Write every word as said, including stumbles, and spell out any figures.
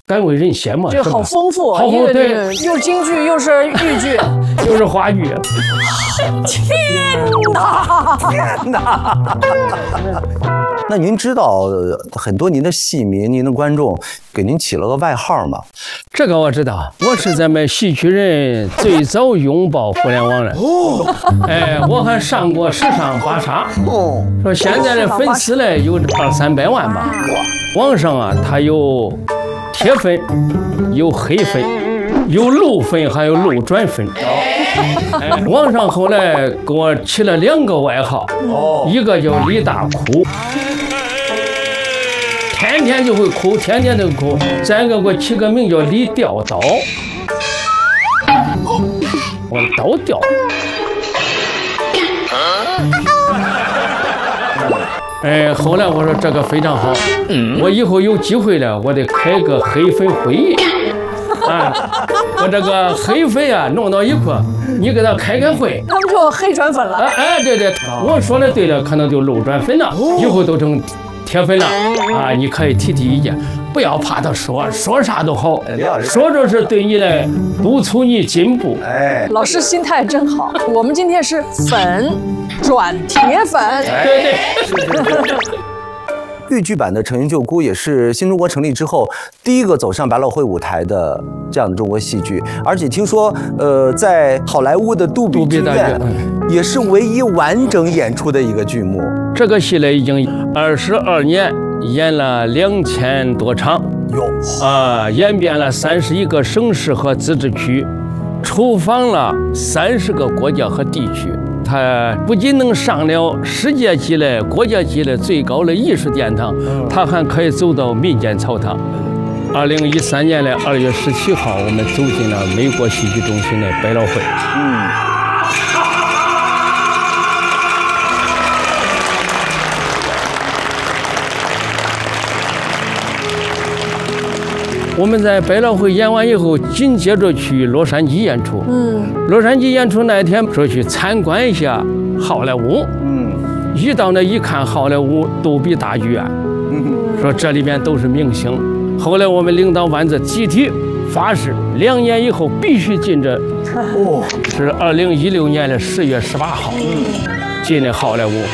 敢为人先嘛， 这好丰富， 好丰富，对， 又京剧又是豫剧， 又是话剧。 天哪！ 天哪！那您知道很多您的戏迷、您的观众给您起了个外号吗？ 这个我知道，我是咱们戏曲人最早拥抱互联网人。哦，哎，我还上过时尚芭莎。哦，说现在的粉丝呢有二三百万吧。网上啊，它有铁粉，有黑粉，有路粉，还有路转粉。哎，网上后来给我起了两个外号，哦，一个叫李大哭。天天就会哭，天天都哭。再一个给我起个名叫李掉刀，我刀掉。哎，后来我说这个非常好，我以后有机会了，我得开个黑粉会议。啊，我这个黑粉啊弄到一块，你给他开开会， 他们就黑转粉了。 哎哎，对对，我说的对了，可能就路转粉了，以后都成铁粉了啊！你可以提提意见，不要怕他说，说啥都好，说着是对你来督促你进步。 哎， 老师心态真好。我们今天是粉转铁粉， 对对。 豫剧版的《陈云救姑》也是新中国成立之后第一个走上百老汇舞台的这样的中国戏剧，而且听说，呃，在好莱坞的杜比剧院也是唯一完整演出的一个剧目。 这个戏呢，已经二十二年演了两千多场，有啊，演遍了三十一个省市和自治区，出访了三十个国家和地区。它不仅能上了世界级的、国家级的最高的艺术殿堂，它还可以走到民间草堂。二零一三年的二月十七号，我们走进了美国戏剧中心的百老汇。嗯。我们在百老汇演完以后，紧接着去洛杉矶演出。嗯，洛杉矶演出那一天说去参观一下好莱坞。嗯，一到那一看好莱坞杜比大剧院，嗯，说这里边都是明星。后来我们领导班子集体发誓，两年以后必须进这。哦，是二零一六年的十月十八号，进的好莱坞。